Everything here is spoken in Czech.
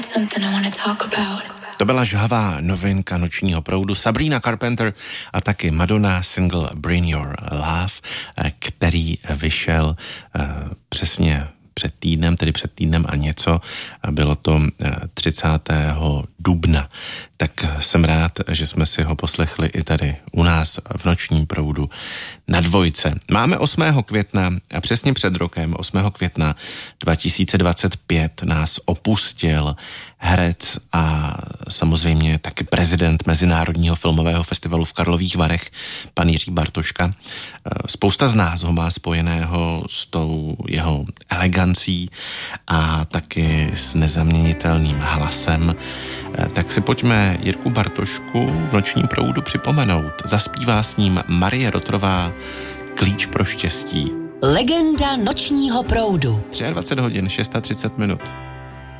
To byla žhavá novinka Nočního proudu Sabrina Carpenter a taky Madonna single Bring Your Love, který vyšel přesně před týdnem a něco, a bylo to 30. dubna. Tak jsem rád, že jsme si ho poslechli i tady u nás v Nočním proudu na Dvojce. Máme 8. května a přesně před rokem, 8. května 2025 nás opustil herec a samozřejmě taky prezident Mezinárodního filmového festivalu v Karlových Varech, pan Jiří Bartoška. Spousta z nás ho má spojeného s tou jeho elegancí a taky s nezaměnitelným hlasem. Tak si pojďme Jirku Bartošku v Nočním proudu připomenout. Zaspívá s ním Marie Rotrová Klíč pro štěstí. Legenda Nočního proudu. 23 hodin 630 minut.